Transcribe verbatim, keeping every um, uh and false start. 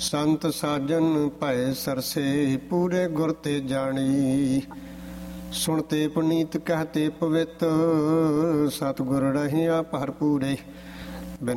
ਸੰਤ ਸਾਜਨ ਭਏ ਸਰਸੇ ਪੂਰੇ ਗੁਰ ਤੇ ਜਾਣੀ। ਸੁਣਤੇ ਪੁਨੀਤ ਕਹਤੇ ਪਵਿੱਤ ਸਤਿਗੁਰ ਰਹਿਆ ਭਰਪੂਰੇ।